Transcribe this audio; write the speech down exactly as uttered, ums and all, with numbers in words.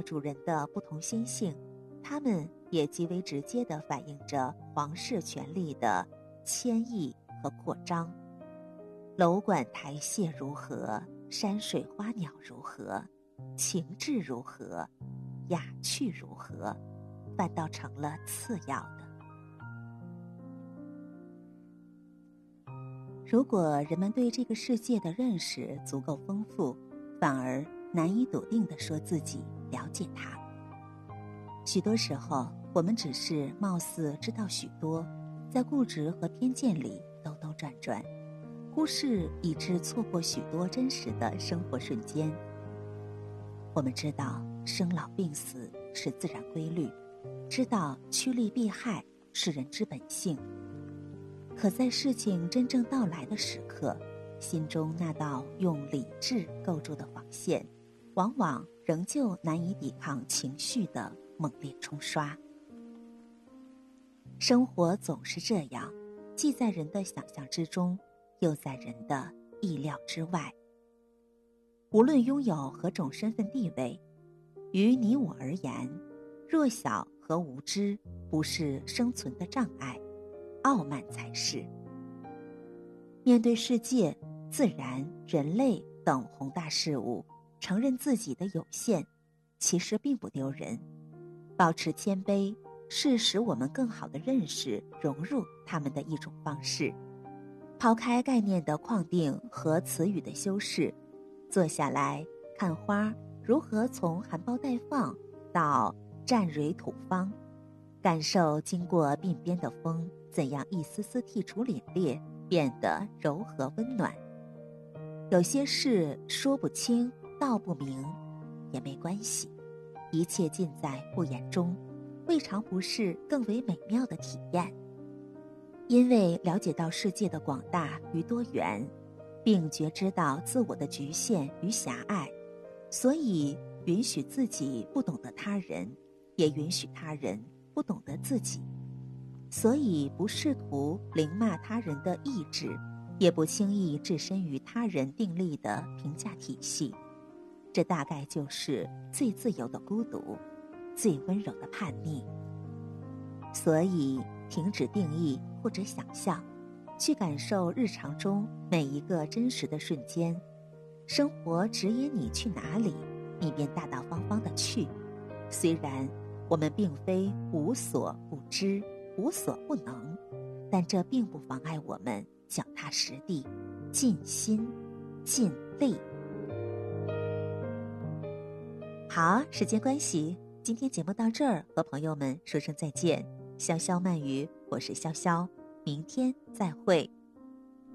主人的不同心性，他们也极为直接地反映着皇室权力的迁移和扩张。楼馆台榭如何，山水花鸟如何，情致如何，雅趣如何，反倒成了次要的。如果人们对这个世界的认识足够丰富，反而难以笃定地说自己了解它。许多时候，我们只是貌似知道许多，在固执和偏见里兜兜转转，忽视以致错过许多真实的生活瞬间。我们知道生老病死是自然规律，知道趋利避害是人之本性，可在事情真正到来的时刻，心中那道用理智构筑的防线，往往仍旧难以抵抗情绪的猛烈冲刷。生活总是这样，既在人的想象之中，又在人的意料之外。无论拥有何种身份地位，于你我而言，弱小和无知不是生存的障碍，傲慢才是。面对世界、自然、人类等宏大事物，承认自己的有限，其实并不丢人。保持谦卑，是使我们更好地认识、融入他们的一种方式。抛开概念的框定和词语的修饰，坐下来看花如何从含苞待放到绽蕊吐芳，感受经过鬓边的风怎样一丝丝剔除凛冽，变得柔和温暖。有些事说不清道不明也没关系，一切尽在不言中，未尝不是更为美妙的体验。因为了解到世界的广大与多元，并觉知到自我的局限与狭隘，所以允许自己不懂得他人，也允许他人不懂得自己。所以不试图凌骂他人的意志，也不轻易置身于他人订立的评价体系。这大概就是最自由的孤独，最温柔的叛逆。所以停止定义或者想象，去感受日常中每一个真实的瞬间。生活指引你去哪里，你便大大方方地去。虽然我们并非无所不知，无所不能，但这并不妨碍我们脚踏实地，尽心尽力。好，时间关系，今天节目到这儿，和朋友们说声再见。潇潇慢语，我是潇潇，明天再会。